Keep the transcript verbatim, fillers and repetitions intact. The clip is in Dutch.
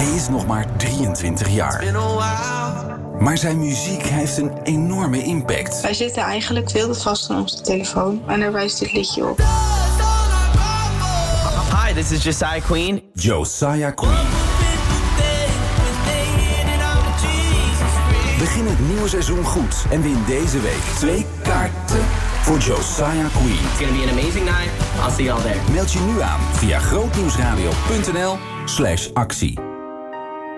is nog maar drieëntwintig jaar. Maar zijn muziek heeft een enorme impact. Wij zitten eigenlijk veel te vast aan onze telefoon. En daar wijst dit liedje op. Hi, this is Josiah Queen. Josiah Queen. Begin het nieuwe seizoen goed en win deze week twee kaarten voor Josiah Queen. It's gonna be an amazing night. I'll see y'all there. Meld je nu aan via grootnieuwsradio punt n l slash actie.